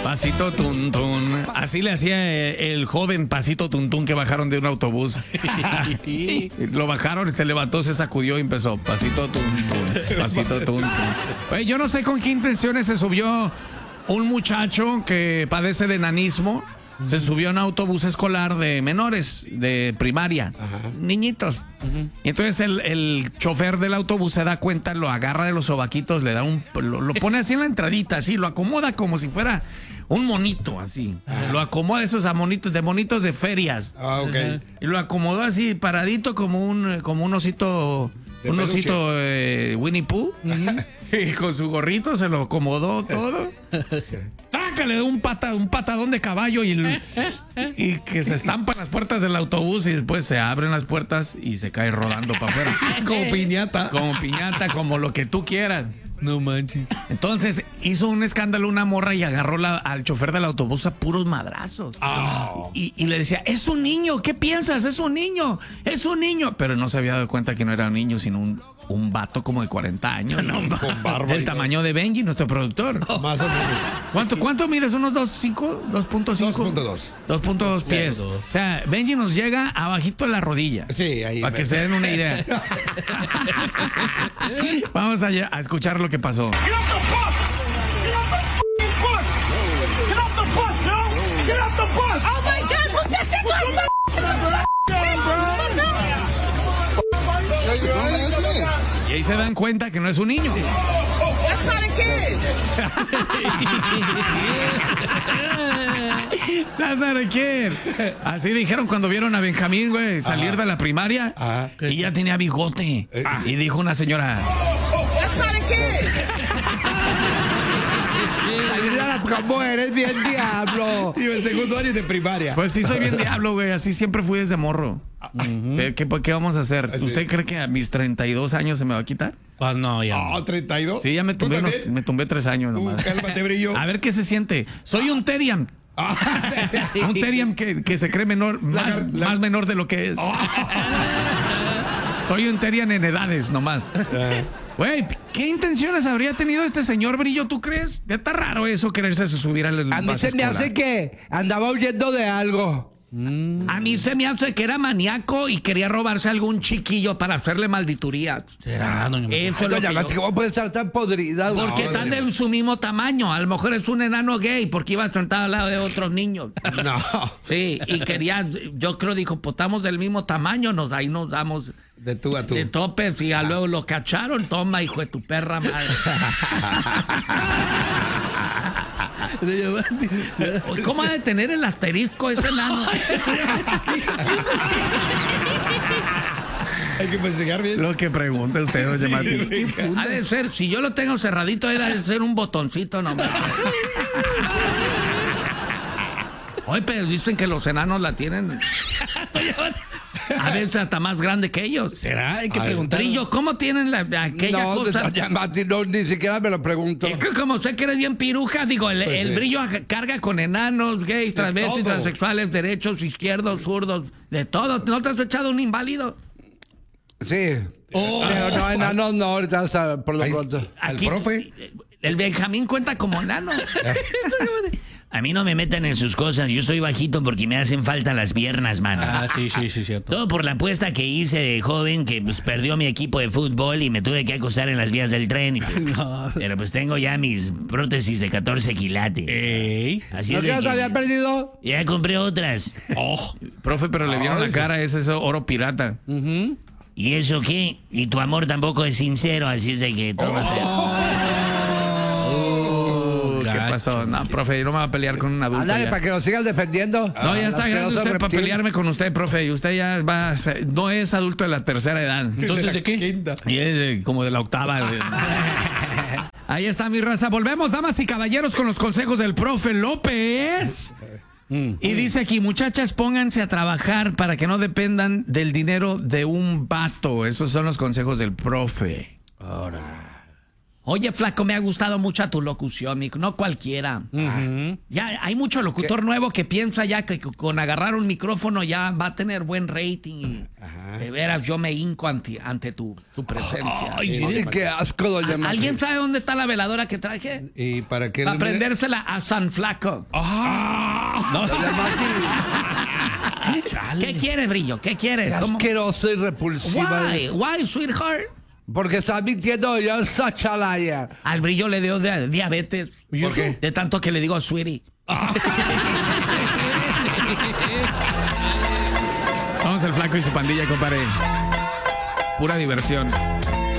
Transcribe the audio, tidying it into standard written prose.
Pasito Tuntún. Así le hacía el joven Pasito Tuntún que bajaron de un autobús. Lo bajaron, se levantó, se sacudió y empezó. Pasito Tuntún, Pasito Tuntún. Oye, yo no sé con qué intenciones se subió un muchacho que padece de enanismo. Se subió a un autobús escolar de menores, de primaria, niñitos. Y entonces el chofer del autobús se da cuenta, lo agarra de los sobaquitos, le da lo pone así en la entradita, así, lo acomoda como si fuera un monito, así. Lo acomoda esos de monitos de ferias. Ah, ok. Y lo acomodó así, paradito como un osito, Winnie Pooh. Y con su gorrito se lo acomodó todo. ¡Trácale de un patadón de caballo y que se estampan las puertas del autobús y después se abren las puertas y se cae rodando para afuera. Como piñata. Como piñata, como lo que tú quieras. No manches. Entonces hizo un escándalo una morra y agarró al chofer del autobús a puros madrazos. Y le decía, es un niño, ¿qué piensas? Es un niño, es un niño. Pero no se había dado cuenta que no era un niño, sino un vato como de 40 años. Con barba. Del tamaño de Benji, nuestro productor. Más o menos. ¿Cuánto mides? ¿Unos 2.5? 2.5. 2.2. 2.2 pies. O sea, Benji nos llega abajito de la rodilla. Sí, ahí. Para que se den una idea. Vamos a escuchar lo que pasó. Y ahí se dan cuenta que no es un niño. That's not a kid. Así dijeron cuando vieron a Benjamín, güey, salir de la primaria. Y ya tenía bigote. Y dijo una señora, ¿cómo eres bien diablo? Y el segundo año de primaria. pues sí soy bien diablo, güey, así siempre fui desde morro. ¿Qué vamos a hacer? Sí. ¿Usted cree que a mis 32 años se me va a quitar? Pues no, ya. Ah, 32. Sí, ya me ¿Tú tumbé, también? me tumbé 3 años nomás. Cálmate, brillo. A ver qué se siente. Soy un Teriam. Un Teriam que se cree menor, más menor de lo que es. Soy un Teriam en edades nomás. Güey, ¿qué intenciones habría tenido este señor Brillo, tú crees? Ya está raro eso, quererse subir al A mí bus se me escolar. hace que andaba huyendo de algo. A mí se me hace que era maníaco y quería robarse a algún chiquillo para hacerle maldituría. ¿Será, doña María? Eso es lo que Doña Mati, yo... ¿cómo puede estar tan podrida? Porque están de su mismo tamaño. A lo mejor es un enano gay porque iba sentado al lado de otros niños. No. Sí, y quería, yo creo, dijo, pues estamos del mismo tamaño, ahí nos damos De tú a tú. de topes y luego lo cacharon. Toma, hijo de tu perra madre. ¿Cómo ha de tener el asterisco ese enano? Hay que investigar bien. Lo que pregunta usted, doña Mati. Ha de ser, si yo lo tengo cerradito, ha de ser un botoncito nomás. Oye, pero dicen que los enanos la tienen a veces hasta más grande que ellos. ¿Será? Hay que preguntar. Brillo, ¿cómo tienen aquella No, cosa? doña Mati, no, ni siquiera me lo pregunto. Es que como sé que eres bien piruja, digo, el sí. Brillo carga con enanos, gays, transvestis, todo. transexuales, derechos, izquierdos, zurdos, de todo. ¿No te has echado un inválido? Sí. Pero no, enanos no, ahorita hasta por lo Ahí- pronto. ¿Al profe? El Benjamín cuenta como enano. A mí no me metan en sus cosas, yo soy bajito porque me hacen falta las piernas, mano. Ah, sí, cierto. Todo por la apuesta que hice de joven, que pues perdió mi equipo de fútbol y me tuve que acostar en las vías del tren. Y, pues, pero pues tengo ya mis prótesis de 14 quilates. Ey. Así ¿No es que de las que había perdido? ya compré otras. Profe, pero le vieron la cara, ese es oro pirata. ¿Y eso qué? Y tu amor tampoco es sincero, así es de que tómate. ¿Qué pasó? No, profe, yo no me voy a pelear con un adulto. Ándale, ya. para que nos sigas defendiendo. No, ya está grande usted para pelearme con usted, profe. Y usted ya no es adulto de la tercera edad. Entonces, ¿de qué? Quinta. Y es como de la octava. Ahí está mi raza. Volvemos, damas y caballeros, con los consejos del profe López. Y dice aquí, muchachas, pónganse a trabajar para que no dependan del dinero de un vato. Esos son los consejos del profe. Oye, flaco, me ha gustado mucho tu locución, mijo, no cualquiera. Ya hay mucho locutor nuevo que piensa ya que con agarrar un micrófono ya va a tener buen rating. Y de veras, yo me hinco ante tu presencia. Ay, qué asco, doña Mati. ¿Alguien sabe dónde está la veladora que traje? ¿Y para qué? Para prendérsela a San Flaco. No. Doña Mati. ¿Qué quieres, Brillo? ¿Qué quieres? Qué ¿Cómo? asqueroso y repulsiva. Why, sweetheart? Porque está mintiendo ya such a liar. Al Brillo le dio diabetes. ¿Por qué? De tanto que le digo sweetie. Vamos al Flaco y su pandilla, compadre. Pura diversión.